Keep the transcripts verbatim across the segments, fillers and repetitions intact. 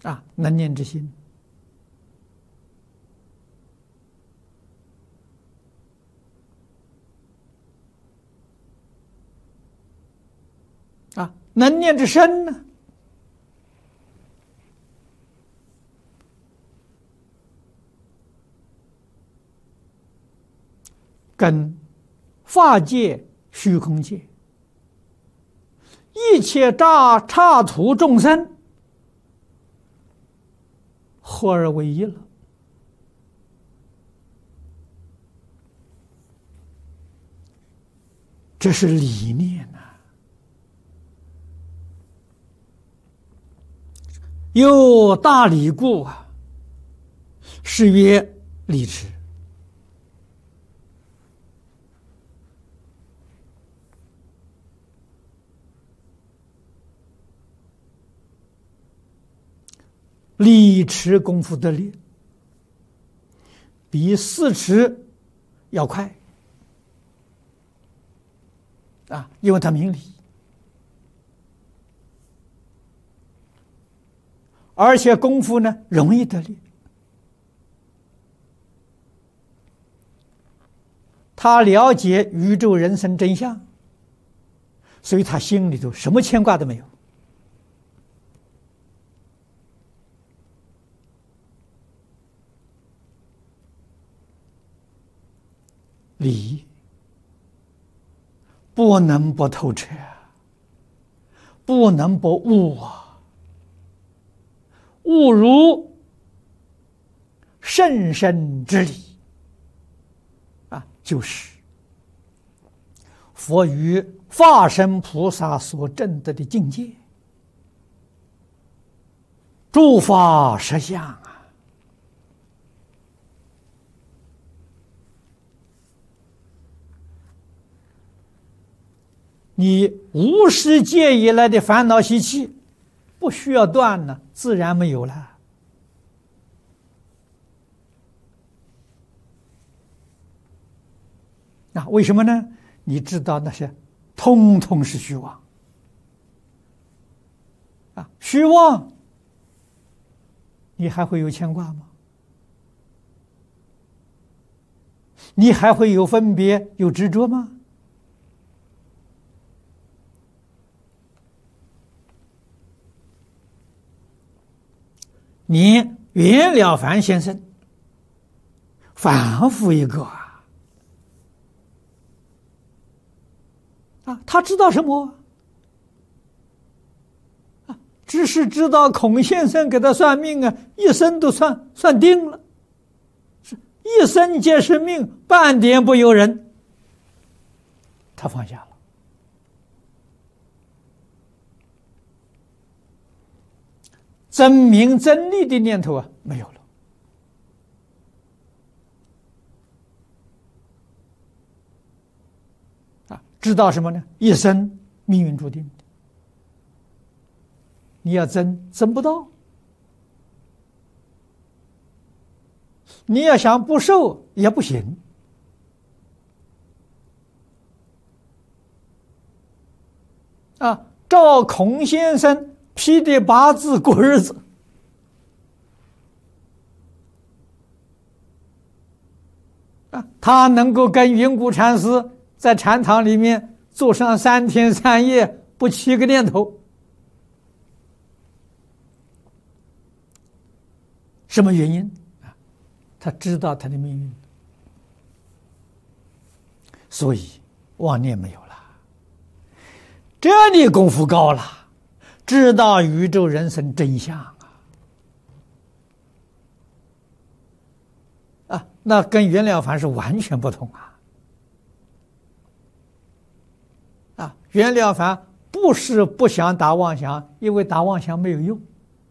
啊，能念之心。啊，能念之身呢？跟法界、虚空界一切刹刹土众生合而为一了。这是理念呐、啊。有大理故啊，是曰理持。理持功夫得力，比四持要快啊，因为它明理，而且功夫呢容易得力。他了解宇宙人生真相，所以他心里头什么牵挂都没有。理不能不透彻，不能不悟啊！悟如甚深之理啊，就是佛与法身菩萨所证得的境界，诸法实相啊！你无始劫以来的烦恼习气不需要断了，自然没有了。啊，为什么呢？你知道那些通通是虚妄啊，虚妄，你还会有牵挂吗？你还会有分别、有执着吗？你袁了凡先生反复一个啊，啊，他知道什么啊？只是知道孔先生给他算命啊，一生都算算定了，是一生皆是命，半点不由人，他放下了。真名真利的念头啊，没有了。啊，知道什么呢？一生命运注定的，你要争争不到，你要想不受也不行。啊，照孔先生批的八字过日子，啊，他能够跟云谷禅师在禅堂里面坐上三天三夜，不起个念头，什么原因啊？他知道他的命运，所以妄念没有了，这里功夫高了。知道宇宙人生真相啊！啊，那跟袁了凡是完全不同啊！啊，袁了凡不是不想打妄想，因为打妄想没有用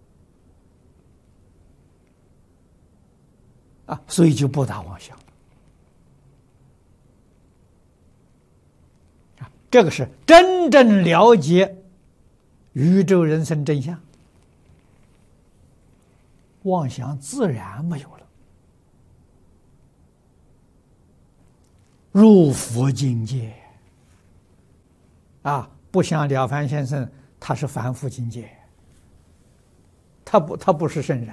啊，所以就不打妄想啊。这个是真正了解宇宙人生真相，妄想自然没有了，入佛境界啊！不像了凡先生，他是凡夫境界， 他不他不是圣人。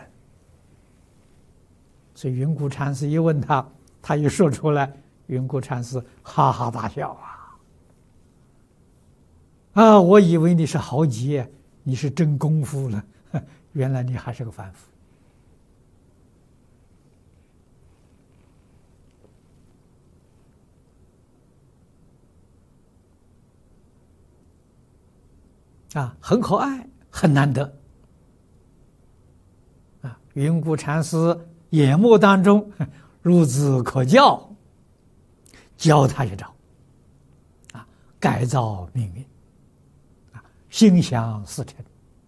所以云谷禅师一问他，他一说出来，云谷禅师哈哈大笑啊！啊，我以为你是豪杰，你是真功夫了，原来你还是个凡夫。啊，很可爱，很难得。啊，云谷禅师眼目当中，孺子可教，教他一招，啊，改造命运，啊，心想事成。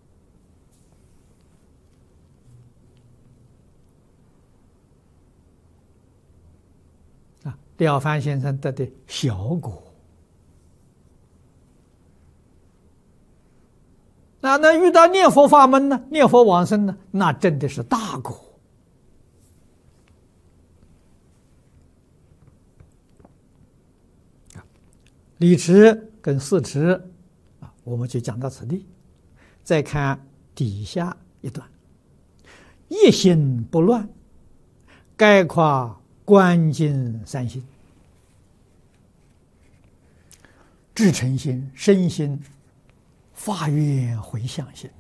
啊，廖凡先生得的小果。那那遇到念佛法门呢？念佛往生呢？那真的是大果。理持跟事持啊，我们就讲到此地。再看底下一段：一心不乱，概括观经三心：至诚心、身心、发愿回向心。